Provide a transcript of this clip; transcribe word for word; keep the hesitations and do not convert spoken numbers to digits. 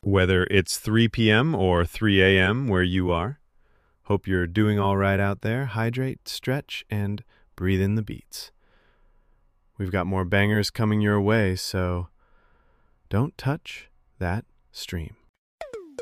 Whether it's three p.m. or three a.m. where you are, hope you're doing all right out there. Hydrate, stretch, and breathe in the beats. We've got more bangers coming your way, so don't touch that stream.